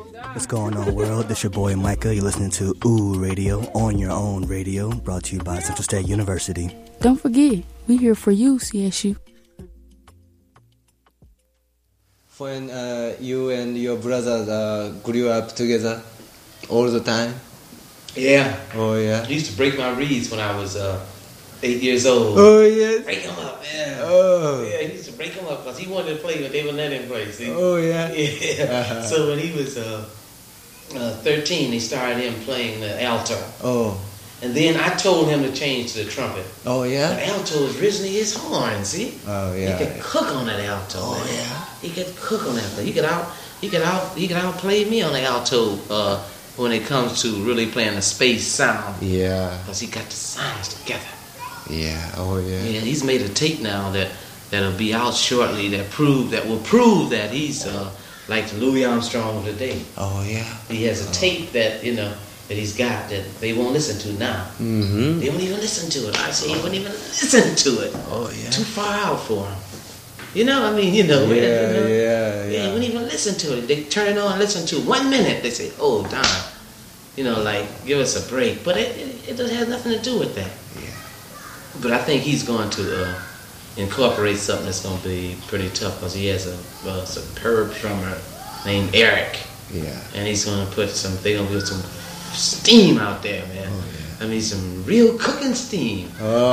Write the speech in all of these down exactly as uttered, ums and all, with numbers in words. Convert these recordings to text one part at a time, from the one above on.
What's going on, world? This your boy Micah. You're listening to Ooh Radio on your own radio, brought to you by Central State University. Don't forget, we here for you, C S U. When uh, you and your brother uh, grew up together all the time? Yeah. Oh, yeah. He used to break my reeds when I was uh, eight years old. Oh, yes. Break them up, yeah. Oh. Yeah, he used to break them up because he wanted to play, but they wouldn't let him play, see? Oh, yeah. Yeah. Uh-huh. So when he was uh, uh, thirteen, they started him playing the alto. Oh. And then I told him to change to the trumpet. Oh, yeah? The alto is originally his horn, see? Oh, yeah. He could cook on that alto, Oh, man. yeah? He could cook on that. He could out, he could out, he could outplay me on the alto uh, when it comes to really playing the space sound. Yeah. Because he got the sounds together. Yeah. Oh, yeah. Yeah, he's made a tape now that that'll be out shortly that prove that will prove that he's uh, like the Louis Armstrong of the day. Oh, yeah. He has a oh. tape that you know that he's got that they won't listen to now. Mm-hmm. They won't even listen to it. I say he won't even listen to it. Oh, yeah. Too far out for him. You know, I mean, you know, Yeah, you know, yeah, yeah. yeah. They won't even listen to it. They turn it on and listen to it. One minute, they say, "Oh, darn." You know, like give us a break. But it it, it has nothing to do with that. Yeah. But I think he's going to uh, incorporate something that's going to be pretty tough because he has a, a superb drummer named Eric. Yeah. And he's going to put some, they're going to put some steam out there, man. Oh, yeah. I mean, some real cooking steam. Oh.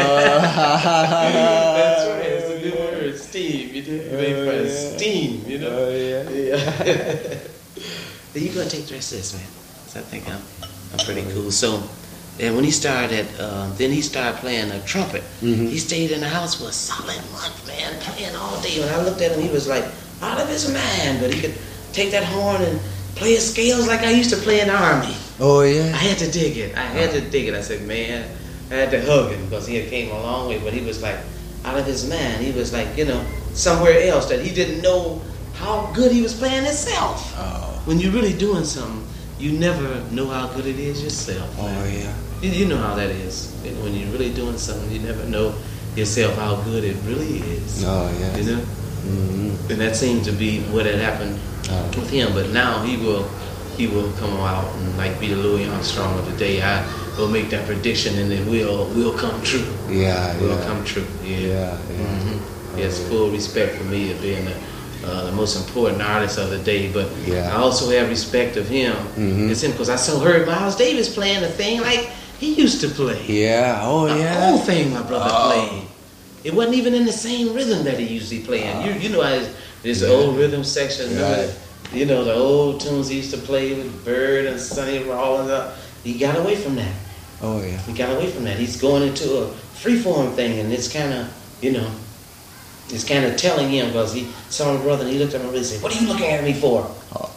That's right, it's a good word, steam. You do, you make fun of steam, you know? Oh, yeah. Yeah. You're going to take the rest of this, man. 'Cause I think I'm, I'm pretty cool. So, and when he started, uh, then he started playing a trumpet. Mm-hmm. He stayed in the house for a solid month, man, playing all day. When I looked at him, he was like out of his mind, but he could take that horn and play his scales like I used to play in the army. Oh, I yeah. had to dig it. I had to dig it. I said, man, I had to hug him because he had came a long way, but he was like out of his mind. He was like, you know, somewhere else that he didn't know how good he was playing himself. Oh. When you're really doing something, you never know how good it is yourself. Oh, man. yeah. You, you know how that is. When you're really doing something, you never know yourself how good it really is. Oh, yeah. You know? Mm-hmm. And that seemed to be what had happened Oh. with him. But now he will he will come out and like be the Louis Armstrong of the day. I will make that prediction and it will will come true. Yeah, It will yeah. come true. Yeah. Yeah, yeah. Mm-hmm. He has full respect for me of being the, uh, the most important artist of the day. But Yeah. I also have respect of him. Mhm. It's him because I saw heard Miles Davis playing the thing like he used to play. Yeah. Oh, The yeah. whole thing my brother Oh. played. It wasn't even in the same rhythm that he usually played. Oh. You you know how this Yeah. old rhythm section, Right. you know the old tunes he used to play with Bird and Sonny Rollins. uh, He got away from that. Oh, yeah. He got away from that. He's going into a freeform thing, and it's kind of you know, it's kind of telling him because he saw my brother and he looked at him and he said, "What are you looking at me for?" Oh.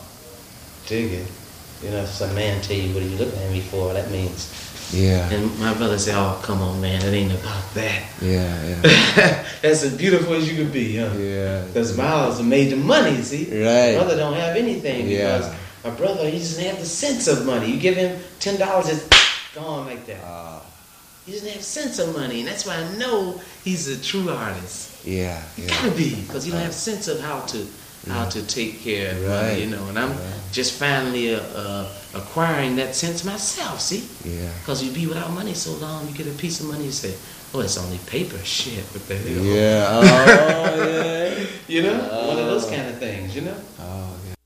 Dig it. You know, if some man tell you, "What are you looking at me for?" That means. Yeah. And my brother said, "Oh, come on, man, it ain't about that." Yeah, yeah. That's as beautiful as you could be, huh? Yeah. Because Miles made the money, see? Right. My brother don't have anything Yeah. because my brother, he doesn't have the sense of money. You give him ten dollars, it's gone like that. Ah. He doesn't have sense of money, and that's why I know he's a true artist. Yeah, He yeah. gotta be, because he don't have sense of how to how to take care of Right. money, you know. And I'm Right. just finally uh, uh, acquiring that sense myself, see? Yeah. Because you be without money so long, you get a piece of money, you say, "Oh, it's only paper." Shit, what the hell? Yeah. Oh, yeah. You know, one of those kind of things, you know. Oh, yeah.